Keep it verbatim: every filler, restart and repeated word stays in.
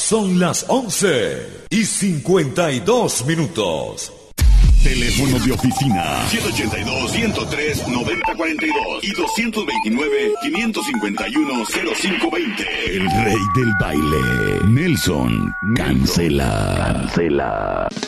Son las once y cincuenta y dos minutos. Teléfono de oficina ciento ochenta y dos, ciento tres, noventa cuarenta y dos y doscientos veintinueve, quinientos cincuenta y uno, cero cinco veinte. El rey del baile, Nelson Cancela. Cancela.